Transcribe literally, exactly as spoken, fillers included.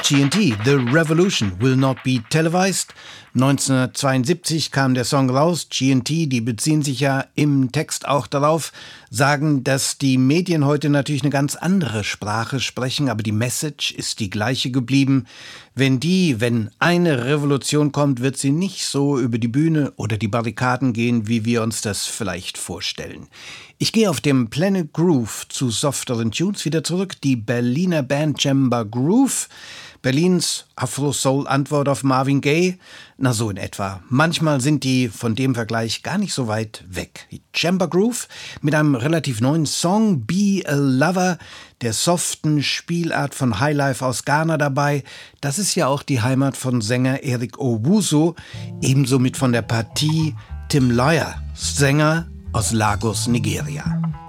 G and T, The Revolution Will Not Be Televised. neunzehnhundertzweiundsiebzig kam der Song raus. G and T, die beziehen sich ja im Text auch darauf, sagen, dass die Medien heute natürlich eine ganz andere Sprache sprechen, aber die Message ist die gleiche geblieben. Wenn die, wenn eine Revolution kommt, wird sie nicht so über die Bühne oder die Barrikaden gehen, wie wir uns das vielleicht vorstellen. Ich gehe auf dem Planet Groove zu softeren Tunes wieder zurück. Die Berliner Band Djemba Groove. Berlins Afro-Soul-Antwort auf Marvin Gaye? Na so in etwa. Manchmal sind die von dem Vergleich gar nicht so weit weg. Djemba Groove mit einem relativ neuen Song, Be a Lover, der soften Spielart von Highlife aus Ghana dabei. Das ist ja auch die Heimat von Sänger Eric Owusu, ebenso mit von der Partie Tim Lawyer, Sänger aus Lagos, Nigeria.